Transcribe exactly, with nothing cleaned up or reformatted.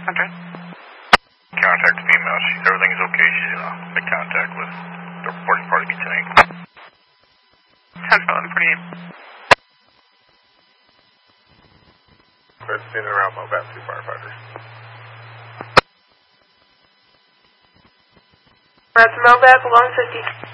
Address? Contact female. She, everything's okay. She's gonna make contact with the reporting party tonight. ten four, pretty. That's in and around Mobat, two firefighters. That's Mobat, belong fifty.